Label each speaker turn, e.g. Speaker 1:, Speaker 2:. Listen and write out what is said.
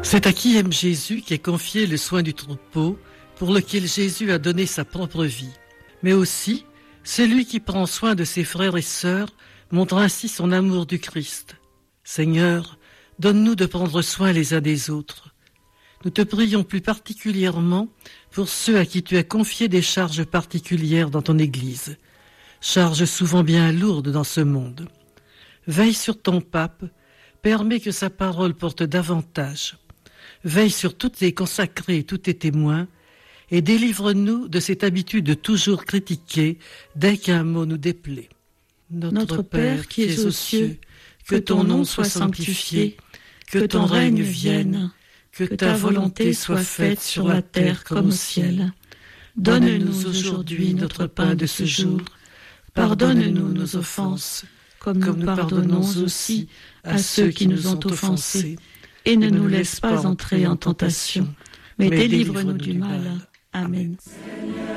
Speaker 1: C'est à qui aime Jésus qu'est confié le soin du troupeau, pour lequel Jésus a donné sa propre vie. Mais aussi, celui qui prend soin de ses frères et sœurs montre ainsi son amour du Christ. Seigneur, donne-nous de prendre soin les uns des autres. Nous te prions plus particulièrement pour ceux à qui tu as confié des charges particulières dans ton Église, charges souvent bien lourdes dans ce monde. Veille sur ton pape, permets que sa parole porte davantage. Veille sur toutes les consacrés et tous tes témoins, et délivre-nous de cette habitude de toujours critiquer dès qu'un mot nous déplaît.
Speaker 2: Notre Père qui es aux cieux, que ton nom soit sanctifié, que ton règne vienne, que ta volonté soit faite sur la terre comme au ciel. Donne-nous aujourd'hui notre pain de ce jour. Pardonne-nous nos offenses, comme nous pardonnons aussi à ceux qui nous ont offensés. Et ne nous laisse pas entrer en tentation, mais délivre-nous du mal. Amen.